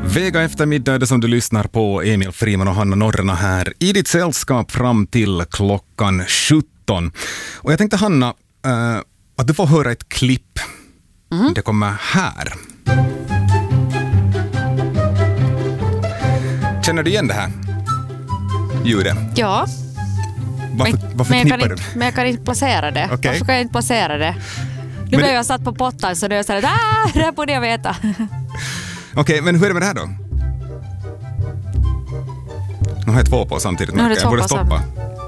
Vega eftermiddag är det som du lyssnar på. Emil Friman och Hanna Norrena här i ditt sällskap fram till klockan 17. Och jag tänkte, Hanna, att du får höra ett klipp. Det kommer här. Känner du igen det här ljudet? Ja. Varför knippar du? Men jag kan inte placera det. Okay. Varför kan jag inte placera det? Nu blev jag satt på pottan så det är så här, det här borde jag veta. Okej, men hur är det med det här då? Nu har jag två på samtidigt. Nu har du jag två borde på stoppa.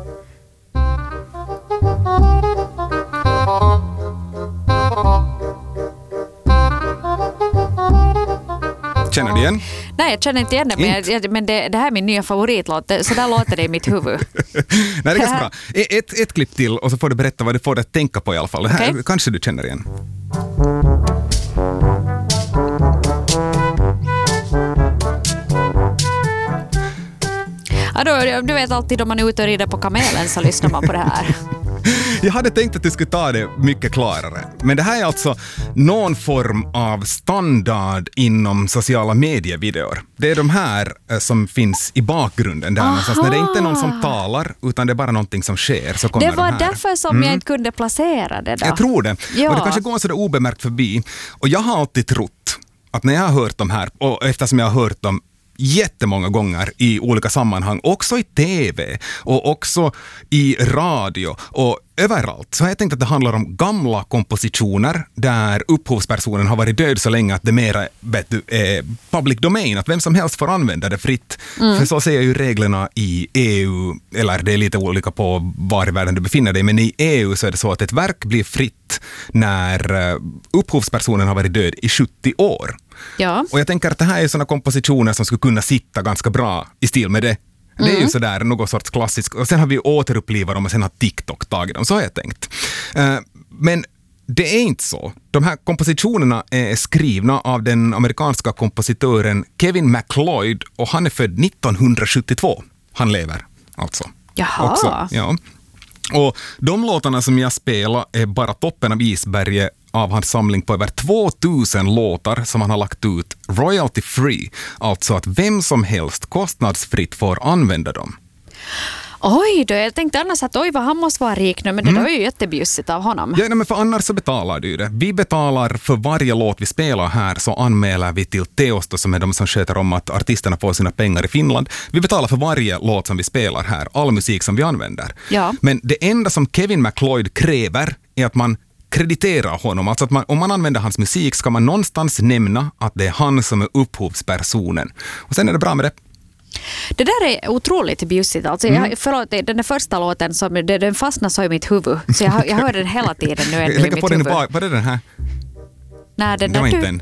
Känner du igen? Nej, jag känner inte igen det, men det här är min nya favoritlåt. Så där låter det i mitt huvud. Nej, det är ganska bra. Ett klipp till och så får du berätta vad du får dig att tänka på i alla fall. Det här kanske du känner igen. Ja, du vet alltid om man är ute och rider på kamelen så lyssnar man på det här. Jag hade tänkt att du skulle ta det mycket klarare. Men det här är alltså någon form av standard inom sociala medievideor. Det är de här som finns i bakgrunden där någonstans. När det inte är någon som talar utan det är bara någonting som sker så kommer det var de här. därför som jag inte kunde placera det då. Jag tror det. Ja. Och det kanske går så där obemärkt förbi. Och jag har alltid trott att när jag har hört de här, och eftersom jag har hört dem jättemånga gånger i olika sammanhang, också i tv och också i radio och överallt, så har jag tänkt att det handlar om gamla kompositioner där upphovspersonen har varit död så länge att det mera är public domain, att vem som helst får använda det fritt. För så ser ju reglerna i EU, eller det är lite olika på var i världen du befinner dig, men i EU så är det så att ett verk blir fritt när upphovspersonen har varit död i 70 år. Ja. Och jag tänker att det här är sådana kompositioner som skulle kunna sitta ganska bra i stil med det. Det är ju sådär något sorts klassisk. Och sen har vi återupplivat dem och sen har TikTok tagit dem. Så har jag tänkt. Men det är inte så. De här kompositionerna är skrivna av den amerikanska kompositören Kevin MacLeod och han är född 1972. Han lever alltså. Jaha. Också, ja. Och de låtarna som jag spelar är bara toppen av isberget av hans samling på över 2000 låtar som han har lagt ut royalty free, alltså att vem som helst kostnadsfritt får använda dem. Oj då, jag tänkte annars att vad han måste vara rik nu, men det var ju jättebjussigt av honom. Ja, men för annars så betalar du det. Vi betalar för varje låt vi spelar här, så anmäler vi till Teosto som är de som sköter om att artisterna får sina pengar i Finland. Vi betalar för varje låt som vi spelar här, all musik som vi använder. Ja. Men det enda som Kevin MacLeod kräver är att man krediterar honom. Alltså att om man använder hans musik ska man någonstans nämna att det är han som är upphovspersonen. Och sen är det bra med det. Det där är otroligt bjussigt. Alltså förlåt, den där första låten den fastnar så i mitt huvud. Så jag hör den hela tiden nu i mitt huvud. Vad är den här? Nej, den det var där. inte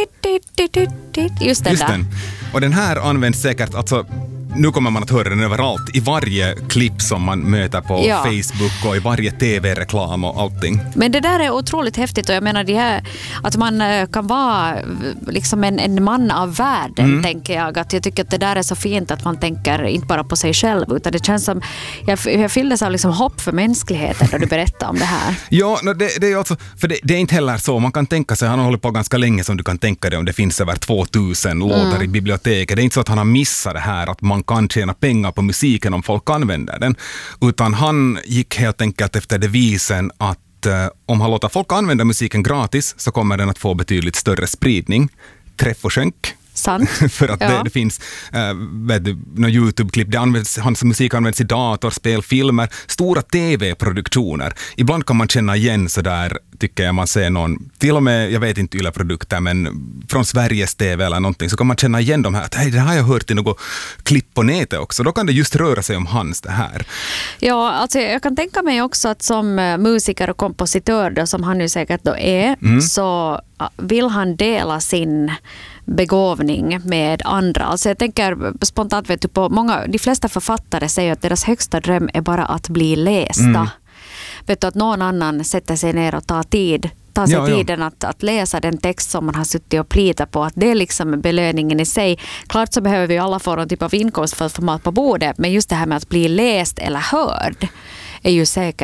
den. Just den där. Och den här används säkert, alltså nu kommer man att höra den överallt, i varje klipp som man möter på Facebook och i varje tv-reklam och allting. Men det där är otroligt häftigt och jag menar det här, att man kan vara liksom en man av världen, tänker jag. Att jag tycker att det där är så fint att man tänker inte bara på sig själv, utan det känns som, jag fylldes av liksom hopp för mänskligheten när du berättar om det här. Ja, det är alltså, för det är inte heller så, man kan tänka sig, han har hållit på ganska länge som du kan tänka dig om det finns över 2000 låtar i biblioteket. Det är inte så att han har missat det här, att man kan tjäna pengar på musiken om folk använder den. Utan han gick helt enkelt efter devisen att om han låter folk använda musiken gratis så kommer den att få betydligt större spridning. Träff och skänk. Sant. För att det finns några YouTube-klipp, hans musik används i datorspel, filmer, stora tv-produktioner. Ibland kan man känna igen så där, tycker jag, man ser någon, till och med, jag vet inte Yle-produkter, men från Sveriges TV eller någonting, så kan man känna igen de här, att hej, det har jag hört i något klipp på nätet också. Då kan det just röra sig om hans det här. Ja, alltså jag kan tänka mig också att som musiker och kompositör då, som han ju säkert då är, så vill han dela sin begåvning med andra. Alltså jag tänker spontant, vet du, på de flesta författare säger att deras högsta dröm är bara att bli lästa. Vet du, att någon annan sätter sig ner och tar sig tiden att läsa den text som man har suttit och plitat på, att det är liksom belöningen i sig. Klart så behöver vi alla få någon typ av inkomst för att få mat på bordet, men just det här med att bli läst eller hörd är ju säkert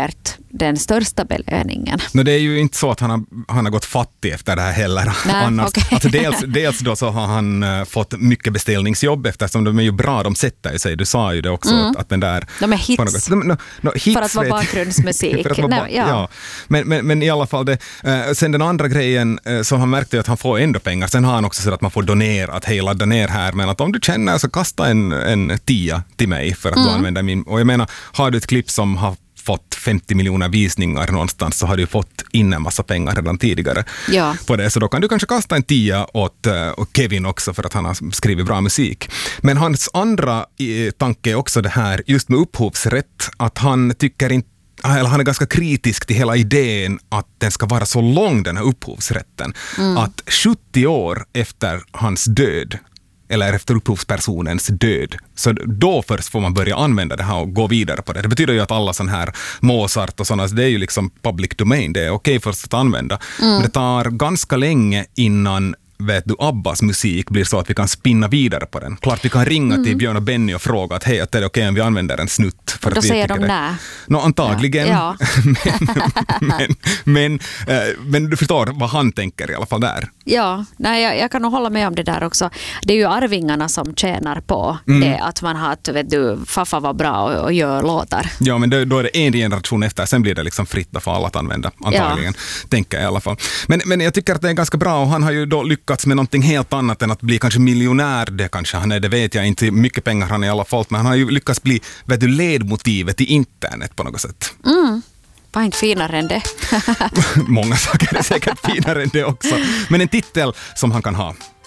den största belöningen. No, det är ju inte så att han har gått fattig efter det här heller. Nej, annars, okay. alltså dels då så har han fått mycket beställningsjobb eftersom de är ju bra, de sätter sig. Du sa ju det också att den där... De är hits. Hits för att vara bakgrundsmusik. Ja. Men i alla fall det. Sen den andra grejen så han märkte att han får ändå pengar. Sen har han också så att man får donera, att hej, ladda ner här. Men att om du känner så kasta en 10 till mig för att du använder min... Och jag menar, har du ett klipp som har fått 50 miljoner visningar någonstans så har du fått in en massa pengar redan tidigare på det. Så då kan du kanske kasta en 10 åt Kevin också för att han har skrivit bra musik. Men hans andra tanke är också det här just med upphovsrätt, att han tycker inte, eller han är ganska kritisk till hela idén att den ska vara så lång, den här upphovsrätten. Att 70 år efter hans död eller efter upphovspersonens död. Så då först får man börja använda det här och gå vidare på det. Det betyder ju att alla sån här Mozart och sådana, det är ju liksom public domain. Det är okej först att använda. Men det tar ganska länge innan Abbas musik blir så att vi kan spinna vidare på den. Klart vi kan ringa till Björn och Benny och fråga att hej, att det är okej om vi använder en snutt. För och då att vi säger de nej. Antagligen. Ja. men du förstår vad han tänker i alla fall där. Ja, nej, jag kan nog hålla med om det där också. Det är ju arvingarna som tjänar på det, att man har att farfar var bra och gör låtar. Ja, men då är det en generation efter, sen blir det liksom fritt för alla att använda, antagligen, tänker jag i alla fall. Men jag tycker att det är ganska bra och han har ju då lyckats med någonting helt annat än att bli kanske miljonär. Det kanske han är, det vet jag inte. Mycket pengar han i alla fall, men han har ju lyckats bli ledmotivet i internet på något sätt. Var inte finare än det. Många saker är säkert finare än det också. Men en titel som han kan ha.